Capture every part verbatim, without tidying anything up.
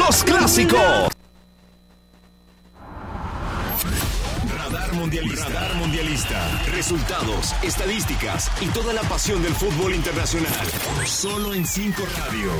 los clásicos. Radar Mundialista. Radar Mundialista. Resultados, estadísticas y toda la pasión del fútbol internacional. Solo en cinco Radio.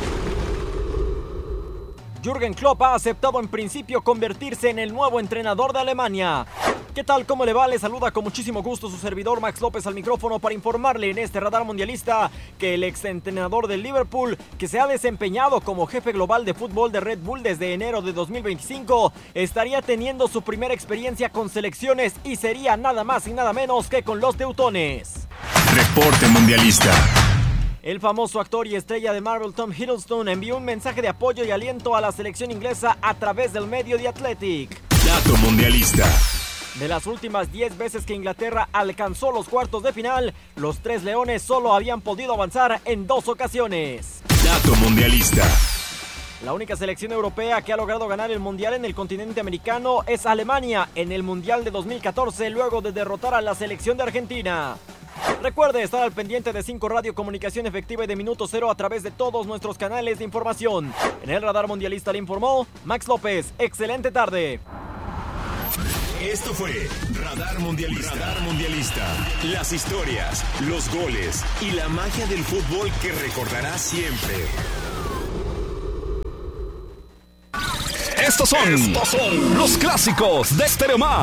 Jürgen Klopp ha aceptado en principio convertirse en el nuevo entrenador de Alemania. ¿Qué tal? ¿Cómo le va? Le saluda con muchísimo gusto su servidor Max López al micrófono para informarle en este Radar Mundialista que el exentrenador del Liverpool, que se ha desempeñado como jefe global de fútbol de Red Bull desde enero de dos mil veinticinco, estaría teniendo su primera experiencia con selecciones y sería nada más y nada menos que con los teutones. Reporte Mundialista. El famoso actor y estrella de Marvel Tom Hiddleston envió un mensaje de apoyo y aliento a la selección inglesa a través del medio The Athletic. Dato Mundialista. De las últimas diez veces que Inglaterra alcanzó los cuartos de final, los tres leones solo habían podido avanzar en dos ocasiones. Dato Mundialista. La única selección europea que ha logrado ganar el Mundial en el continente americano es Alemania en el Mundial de dos mil catorce, luego de derrotar a la selección de Argentina. Recuerde estar al pendiente de cinco Radio, comunicación efectiva y de minuto cero a través de todos nuestros canales de información. En el Radar Mundialista le informó Max López. Excelente tarde. Esto fue Radar Mundialista. Radar Mundialista. Las historias, los goles y la magia del fútbol que recordarás siempre. Estos son, Estos son los clásicos de Stereo Más.